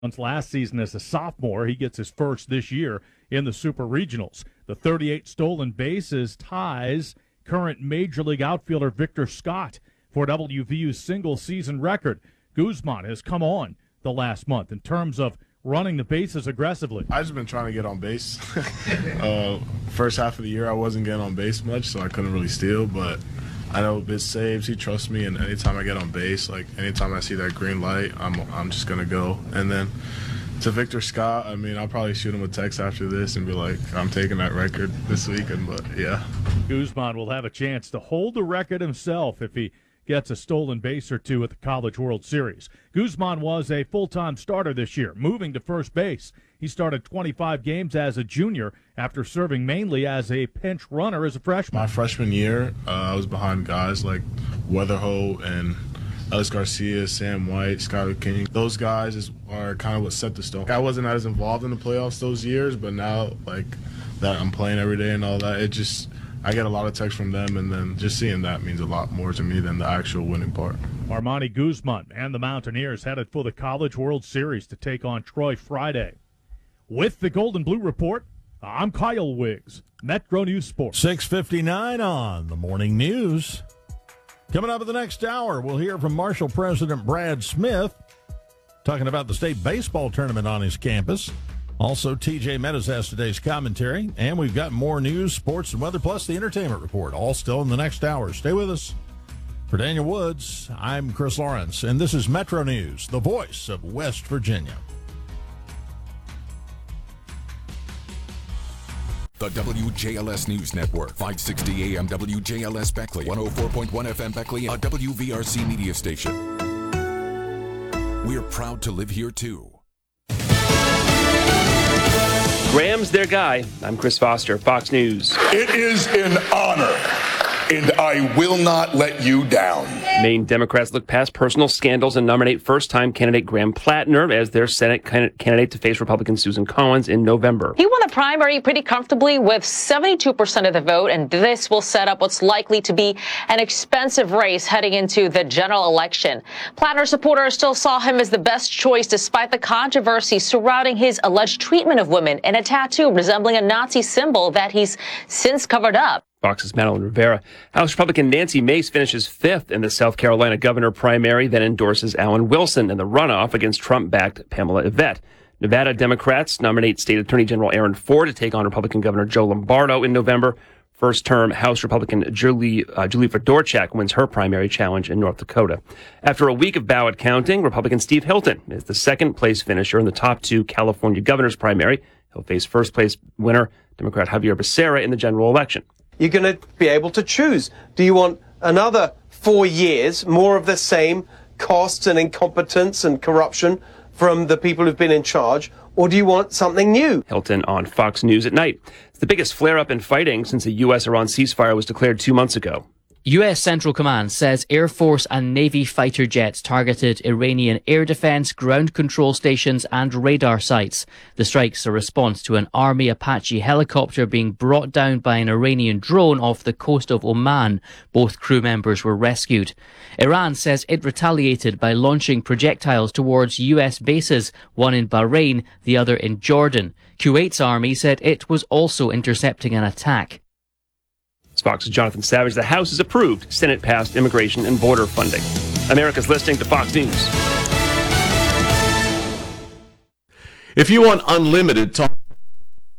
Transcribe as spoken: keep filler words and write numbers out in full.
last season as a sophomore. He gets his first this year in the Super Regionals. The thirty-eight stolen bases ties current Major League outfielder Victor Scott for W V U's single-season record. Guzman has come on the last month in terms of running the bases aggressively. I've just been trying to get on base. uh, first half of the year, I wasn't getting on base much, so I couldn't really steal, but I know Biz saves, he trusts me, and anytime I get on base, like anytime I see that green light, I'm I'm just going to go. And then to Victor Scott, I mean, I'll probably shoot him a text after this and be like, I'm taking that record this weekend, but yeah. Guzman will have a chance to hold the record himself if he gets a stolen base or two at the College World Series. Guzman was a full-time starter this year, moving to first base. He started twenty-five games as a junior after serving mainly as a pinch runner as a freshman. My freshman year, uh, I was behind guys like Weatherholt and Ellis Garcia, Sam White, Skylar King. Those guys is, are kind of what set the stone. I wasn't as involved in the playoffs those years, but now, like, that I'm playing every day and all that, it just – I get a lot of texts from them, and then just seeing that means a lot more to me than the actual winning part. Armani Guzman and the Mountaineers headed for the College World Series to take on Troy Friday. With the Golden Blue Report, I'm Kyle Wiggs, Metro News Sports. six fifty-nine on the morning news. Coming up in the next hour, we'll hear from Marshall President Brad Smith talking about the state baseball tournament on his campus. Also, T J Meadows has today's commentary, and we've got more news, sports, and weather, plus the entertainment report, all still in the next hour. Stay with us. For Daniel Woods, I'm Chris Lawrence, and this is Metro News, the voice of West Virginia. The W J L S News Network, five sixty A M W J L S Beckley, one oh four point one F M Beckley, a W V R C media station. We're proud to live here, too. Graham's their guy. I'm Chris Foster, Fox News. It is an honor, and I will not let you down. Maine Democrats look past personal scandals and nominate first-time candidate Graham Plattner as their Senate candidate to face Republican Susan Collins in November. He won the primary pretty comfortably with seventy-two percent of the vote, and this will set up what's likely to be an expensive race heading into the general election. Plattner supporters still saw him as the best choice despite the controversy surrounding his alleged treatment of women and a tattoo resembling a Nazi symbol that he's since covered up. Fox's Madeline Rivera. House Republican Nancy Mace finishes fifth in the South Carolina governor primary, then endorses Alan Wilson in the runoff against Trump-backed Pamela Yvette. Nevada Democrats nominate State Attorney General Aaron Ford to take on Republican Governor Joe Lombardo in November. First-term House Republican Julie, uh, Julie Fedorchak wins her primary challenge in North Dakota. After a week of ballot counting, Republican Steve Hilton is the second-place finisher in the top two California governor's primary. He'll face first-place winner Democrat Javier Becerra in the general election. You're going to be able to choose. Do you want another four years, more of the same costs and incompetence and corruption from the people who've been in charge, or do you want something new? Hilton on Fox News at night. It's the biggest flare-up in fighting since a U S Iran ceasefire was declared two months ago. U S Central Command says Air Force and Navy fighter jets targeted Iranian air defense, ground control stations and radar sites. The strike's a response to an Army Apache helicopter being brought down by an Iranian drone off the coast of Oman. Both crew members were rescued. Iran says it retaliated by launching projectiles towards U S bases, one in Bahrain, the other in Jordan. Kuwait's army said it was also intercepting an attack. Fox's Jonathan Savage. The House has approved Senate passed immigration and border funding. America's listening to Fox News. If you want unlimited talk